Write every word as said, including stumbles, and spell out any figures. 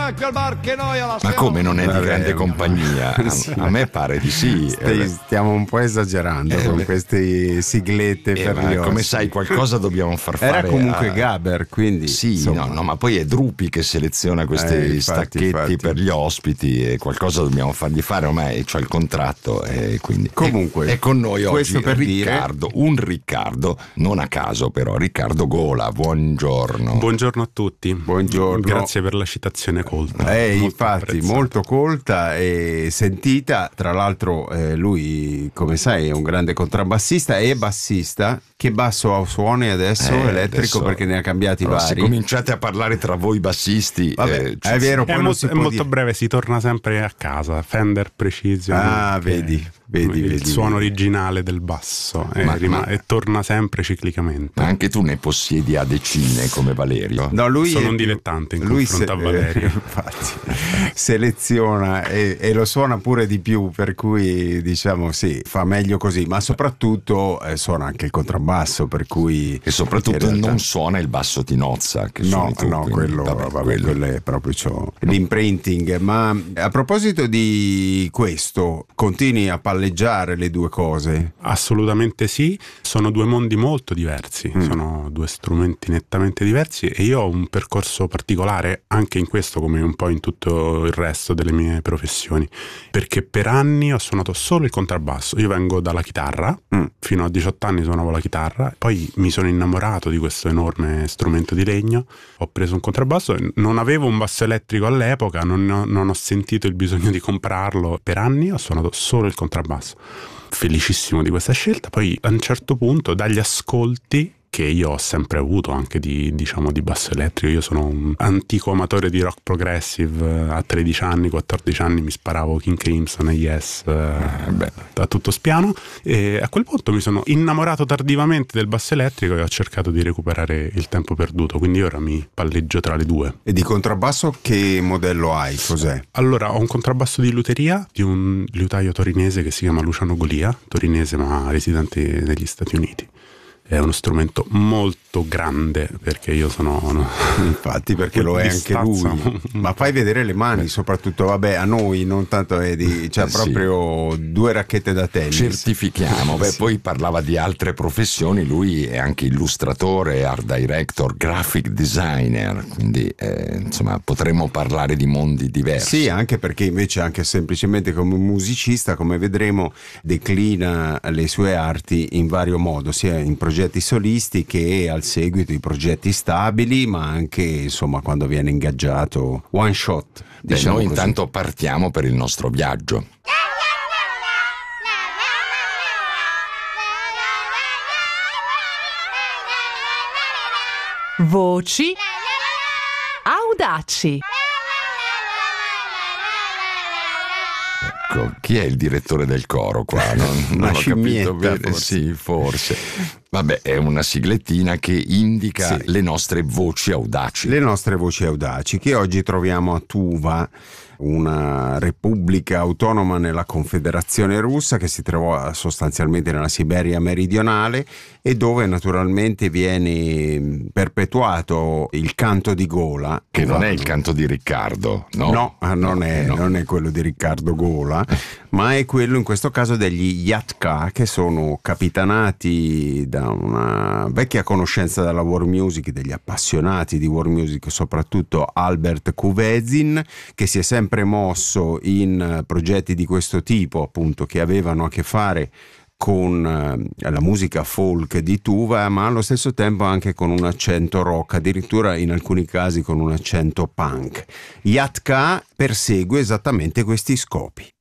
anche al bar che noi alla Ma come non è di Vabbè, grande ma- compagnia? A, Sì. a me pare di sì. Stai- Eh, stiamo un po' esagerando Eh, con beh. queste siglette eh, per ma gli come ospiti. sai, qualcosa dobbiamo far fare. Era comunque a- Gaber, quindi Sì, insomma, no, no, ma poi è Drupi che seleziona questi Eh, infatti, stacchetti infatti. per gli ospiti e qualcosa dobbiamo fargli fare, ormai c'ho il contratto e quindi Comunque, è, è con noi questo oggi per dire- Riccardo, un Riccardo, non a caso però, Riccardo Gola, buongiorno. Buongiorno a tutti. Buongiorno. Grazie per la citazione colta. Eh, Molto infatti, apprezzata. molto colta e sentita. Tra l'altro, eh, lui, come sai, è un grande contrabbassista e bassista. Che basso suoni adesso? Eh, Elettrico, adesso- perché ne ha cambiati Allora, se vari. cominciate a parlare tra voi bassisti, Vabbè, eh, è vero, È, poi non molto, si è può molto dire- breve, si torna sempre a casa. Fender Precision. Ah, che vedi, è vedi, il vedi, suono vedi. originale del basso e, Ma- rima- ma- e torna sempre ciclicamente. ma anche tu ne possiedi a decine come Valerio. No, lui Sono è un più- dilettante in lui confronto a Valerio. eh, infatti, seleziona e, e lo suona pure di più, per cui diciamo sì, fa meglio così, ma soprattutto eh, suona anche il contrabbasso, per cui E soprattutto in realtà- non suona il basso di nozza che No, suoni tu, no, quindi, quello, vabbè, vabbè, quello- quello è proprio c'ho l'imprinting. Ma a proposito di questo, continui a palleggiare le due cose? Assolutamente sì, sono due mondi molto diversi, Mm. sono due strumenti nettamente diversi e io ho un percorso particolare anche in questo come un po' in tutto il resto delle mie professioni, perché per anni ho suonato solo il contrabbasso. Io vengo dalla chitarra, Mm. fino a diciotto anni suonavo la chitarra, poi mi sono innamorato di questo enorme strumento di legno, ho preso un contrabbasso, non avevo un basso elettrico all'epoca, non ho, non ho sentito il bisogno di comprarlo, per anni ho suonato solo il contrabbasso. Felicissimo di questa scelta. Poi a un certo punto, dagli ascolti che io ho sempre avuto anche di, diciamo, di basso elettrico, io sono un antico amatore di rock progressive, a tredici anni, quattordici anni mi sparavo King Crimson e Yes eh, beh. a tutto spiano, e a quel punto mi sono innamorato tardivamente del basso elettrico e ho cercato di recuperare il tempo perduto, quindi ora mi palleggio tra le due. E di contrabbasso che modello hai? Cos'è? Allora, ho un contrabbasso di luteria di un liutaio torinese che si chiama Luciano Golia, torinese ma residente negli Stati Uniti. È uno strumento molto grande perché io sono Infatti, perché lo è anche lui. Ma fai vedere le mani, soprattutto, vabbè, a noi non tanto è di, cioè Eh, sì. proprio due racchette da tennis. Certifichiamo. Beh, Sì. poi parlava di altre professioni, lui è anche illustratore, art director, graphic designer, quindi eh, insomma potremmo parlare di mondi diversi. Sì, anche perché invece anche semplicemente come musicista, come vedremo, declina le sue arti in vario modo, sia in progetti solisti che al seguito di progetti stabili, ma anche insomma quando viene ingaggiato one shot. Beh, Diciamo noi così. intanto partiamo per il nostro viaggio. Voci audaci. Ecco, chi è il direttore del coro qua? Non, non Una ho capito scimmietta, bene. forse. Sì, forse. Vabbè, è una siglettina che indica Sì. le nostre voci audaci. Le nostre voci audaci che oggi troviamo a Tuva, una repubblica autonoma nella Confederazione Russa che si trovò sostanzialmente nella Siberia meridionale e dove naturalmente viene perpetuato il canto di gola. Che non è Tuvano. il canto di Riccardo, no? No, ah, non, è, no. non è quello di Riccardo Gola, ma è quello in questo caso degli Yatka, che sono capitanati da una vecchia conoscenza della world music, degli appassionati di world music, soprattutto Albert Kuvezin, che si è sempre mosso in progetti di questo tipo, appunto, che avevano a che fare con eh, la musica folk di Tuva, ma allo stesso tempo anche con un accento rock, addirittura in alcuni casi con un accento punk. Yatka persegue esattamente questi scopi.